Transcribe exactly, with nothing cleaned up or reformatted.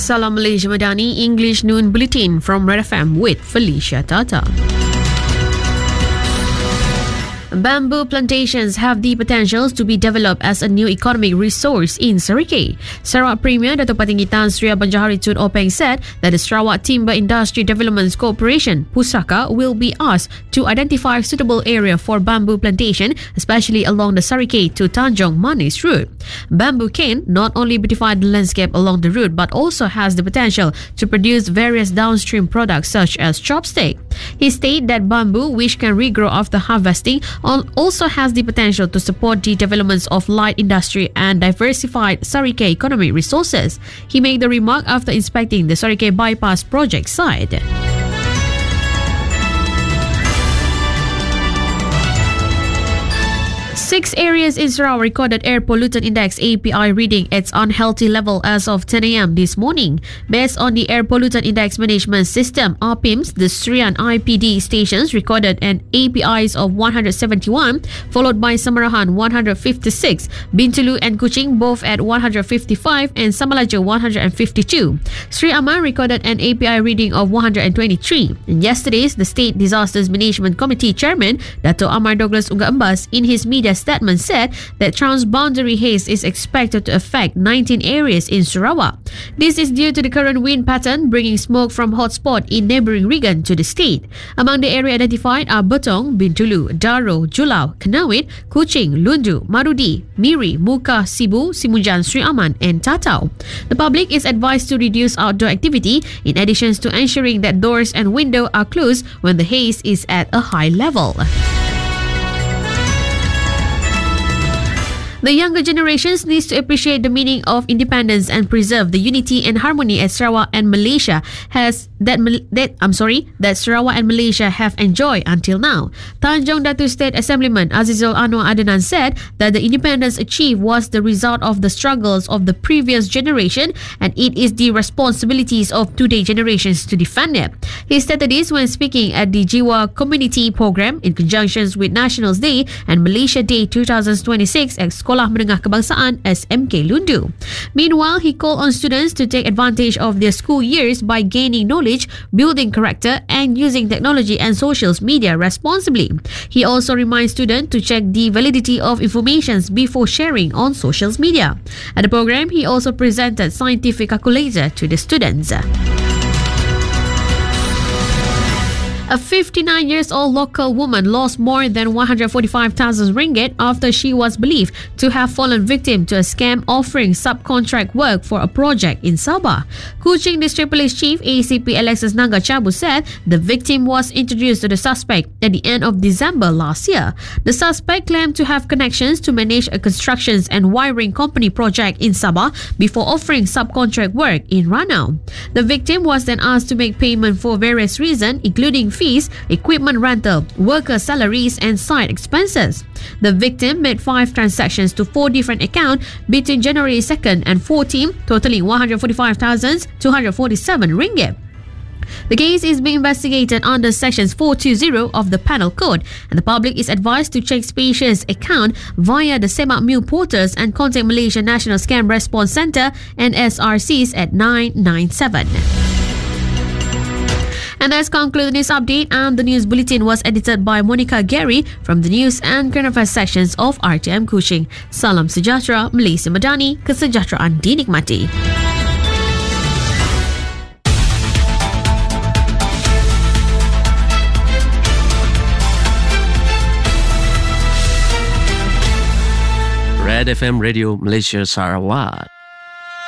Salam Malaysia Madani English Noon Bulletin from Red F M with Felicia Tata. Bamboo plantations have the potential to be developed as a new economic resource in Serikei. Sarawak Premier Dato' Patinggi Tan Sri Abanjahari Tun Openg said that the Sarawak Timber Industry Development Corporation, Pusaka, will be asked to identify a suitable area for bamboo plantation, especially along the Serikei to Tanjung Manis route. Bamboo cane not only beautify the landscape along the route but also has the potential to produce various downstream products such as chopstick. He stated that bamboo, which can regrow after harvesting, also has the potential to support the developments of light industry and diversified Serikei economic resources. He made the remark after inspecting the Serikei bypass project site. Six areas in Sarawak recorded air pollutant index A P I reading its unhealthy level as of ten a.m. this morning. Based on the Air Pollutant Index Management System, R P I M S, the Serian I P D stations recorded an A P Is of one hundred seventy-one, followed by Samarahan one hundred fifty-six, Bintulu and Kuching both at one hundred fifty-five, and Samalaja one hundred fifty-two. Sri Aman recorded an A P I reading of one hundred twenty-three. And yesterday's, the State Disasters Management Committee Chairman, Dato' Amar Douglas Unga Embas, in his media statement said that transboundary haze is expected to affect nineteen areas in Sarawak. This is due to the current wind pattern bringing smoke from hotspot in neighbouring region to the state. Among the area identified are Betong, Bintulu, Daro, Julau, Kenawit, Kuching, Lundu, Marudi, Miri, Muka, Sibu, Simunjan, Sri Aman and Tatau. The public is advised to reduce outdoor activity in addition to ensuring that doors and windows are closed when the haze is at a high level. The younger generations needs to appreciate the meaning of independence and preserve the unity and harmony at Sarawak and Malaysia has that that I'm sorry that Sarawak and Malaysia have enjoyed until now. Tanjong Datu State Assemblyman Azizul Anwar Adenan said that the independence achieved was the result of the struggles of the previous generation and it is the responsibilities of today's generations to defend it. He stated this when speaking at the Jiwa Community Program in conjunction with Nationals Day and Malaysia Day twenty twenty-six at Sekolah Menengah Kebangsaan S M K Lundu. Meanwhile, he called on students to take advantage of their school years by gaining knowledge, building character and using technology and social media responsibly. He also reminds students to check the validity of information before sharing on social media. At the program, he also presented scientific calculator to the students. A fifty-nine years old local woman lost more than one hundred forty-five thousand ringgit after she was believed to have fallen victim to a scam offering subcontract work for a project in Sabah. Kuching District Police Chief A C P Alexis Nanga Chabu said the victim was introduced to the suspect at the end of December last year. The suspect claimed to have connections to manage a constructions and wiring company project in Sabah before offering subcontract work in Ranau. The victim was then asked to make payment for various reasons, including fees, equipment rental, worker salaries and site expenses. The victim made five transactions to four different accounts between January second and fourteenth, totaling one hundred forty-five thousand two hundred forty-seven ringgit. The case is being investigated under Sections four twenty of the Penal Code, and the public is advised to check Spacious account via the Semak Mule portals and contact Malaysia National Scam Response Centre and S R Cs at nine nine seven. And that's concluded the news update, and the news bulletin was edited by Monica Gary from the news and current affairs sections of R T M Kuching. Salam sejahtera, Malaysia Madani, kesejahteraan dinikmati. Red F M Radio Malaysia Sarawak.